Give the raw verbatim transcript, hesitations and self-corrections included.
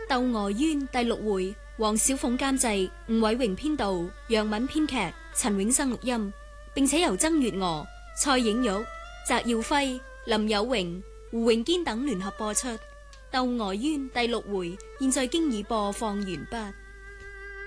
《竇娥冤》第六回，黃小鳳監製，吳偉榮編導，楊敏編劇，陳永生錄音，並且由曾月娥、蔡影玉、翟耀輝、林有榮、胡永堅等聯合播出。《竇娥冤》第六回現在經已播放完畢。